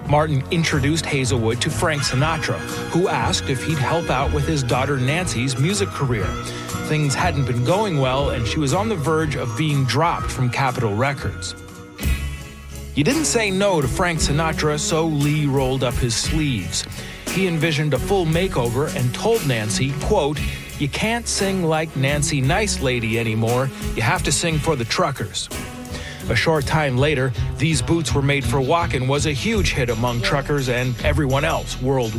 Martin introduced Hazelwood to Frank Sinatra, who asked if he'd help out with his daughter Nancy's music career. Things hadn't been going well, and she was on the verge of being dropped from Capitol Records. You didn't say no to Frank Sinatra, so Lee rolled up his sleeves. He envisioned a full makeover and told Nancy, quote, "You can't sing like Nancy Nice Lady anymore. You have to sing for the truckers." A short time later, These Boots Were Made for Walkin' was a huge hit among truckers and everyone else worldwide.